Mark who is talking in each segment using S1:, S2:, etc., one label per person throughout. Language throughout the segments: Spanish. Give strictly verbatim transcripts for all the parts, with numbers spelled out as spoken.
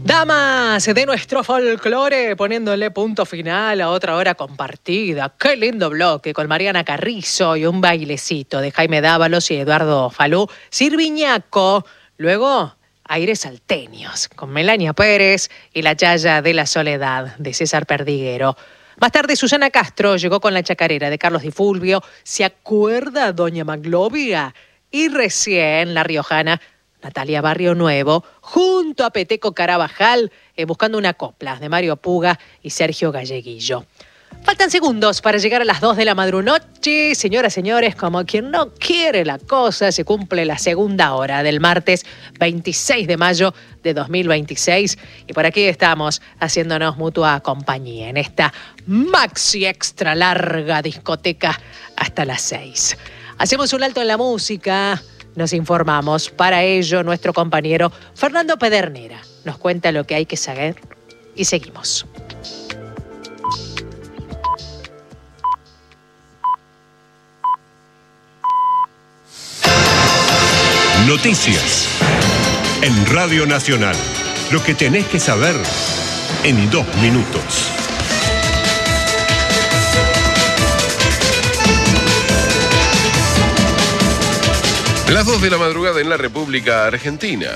S1: Damas de nuestro folclore, poniéndole punto final a otra hora compartida. Qué lindo bloque con Mariana Carrizo y un bailecito de Jaime Dávalos y Eduardo Falú. Sirviñaco, luego aires salteños con Melania Pérez y la Yaya de la Soledad de César Perdiguero. Más tarde Susana Castro llegó con la chacarera de Carlos Di Fulvio. ¿Se acuerda Doña Maglovia? Y recién la riojana Natalia Barrio Nuevo, junto a Peteco Carabajal, eh, buscando una copla de Mario Puga y Sergio Galleguillo. Faltan segundos para llegar a las dos de la madrunoche. Señoras, señores, como quien no quiere la cosa, se cumple la segunda hora del martes veintiséis de mayo de dos mil veintiséis. Y por aquí estamos haciéndonos mutua compañía en esta maxi extra larga discoteca hasta las seis. Hacemos un alto en la música. Nos informamos. Para ello, nuestro compañero Fernando Pedernera nos cuenta lo que hay que saber y seguimos.
S2: Noticias en Radio Nacional. Lo que tenés que saber en dos minutos.
S3: Las dos de la madrugada en la República Argentina.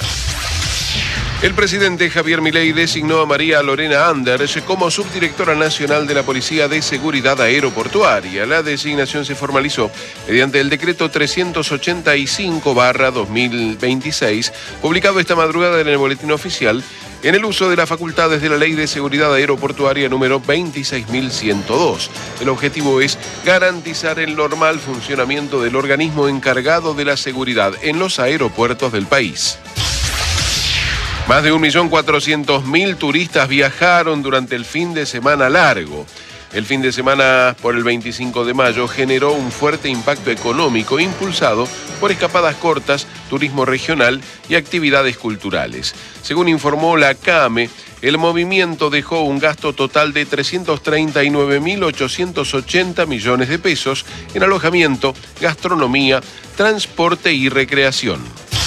S3: El presidente Javier Milei designó a María Lorena Anders como subdirectora nacional de la Policía de Seguridad Aeroportuaria. La designación se formalizó mediante el decreto trescientos ochenta y cinco barra dos mil veintiséis, publicado esta madrugada en el Boletín Oficial, en el uso de las facultades de la Ley de Seguridad Aeroportuaria número veintiséis mil ciento dos. El objetivo es garantizar el normal funcionamiento del organismo encargado de la seguridad en los aeropuertos del país. Más de un millón cuatrocientos mil turistas viajaron durante el fin de semana largo. El fin de semana por el veinticinco de mayo generó un fuerte impacto económico impulsado por escapadas cortas, turismo regional y actividades culturales. Según informó la CAME, el movimiento dejó un gasto total de trescientos treinta y nueve mil ochocientos ochenta millones de pesos en alojamiento, gastronomía, transporte y recreación.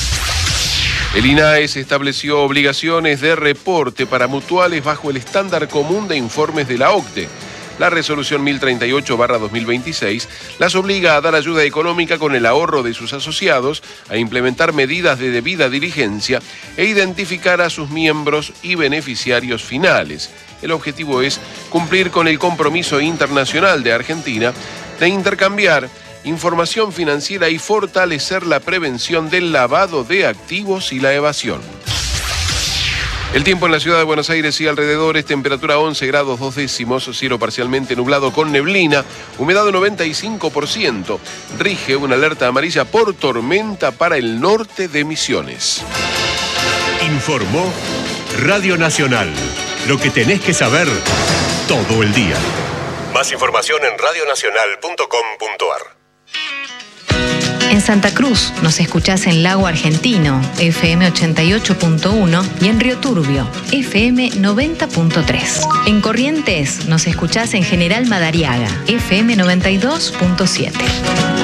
S3: El INAES estableció obligaciones de reporte para mutuales bajo el estándar común de informes de la OCDE. La resolución mil treinta y ocho barra dos mil veintiséis las obliga a dar ayuda económica con el ahorro de sus asociados, a implementar medidas de debida diligencia e identificar a sus miembros y beneficiarios finales. El objetivo es cumplir con el compromiso internacional de Argentina de intercambiar información financiera y fortalecer la prevención del lavado de activos y la evasión. El tiempo en la ciudad de Buenos Aires y alrededores, temperatura once grados dos décimos, cielo parcialmente nublado con neblina, humedad noventa y cinco por ciento. Rige una alerta amarilla por tormenta para el norte de Misiones.
S2: Informó Radio Nacional. Lo que tenés que saber todo el día. Más información en radio nacional punto com punto ar.
S4: En Santa Cruz nos escuchás en Lago Argentino, F M ochenta y ocho punto uno, y en Río Turbio, F M noventa punto tres. En Corrientes nos escuchás en General Madariaga, F M noventa y dos punto siete.